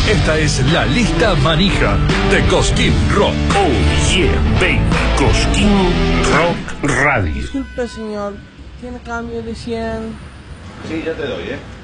Esta es la lista manija de Cosquín Rock. Oh yeah, baby. Cosquín Rock Radio. Disculpe, señor, ¿tiene cambio de 100? Sí, ya te doy,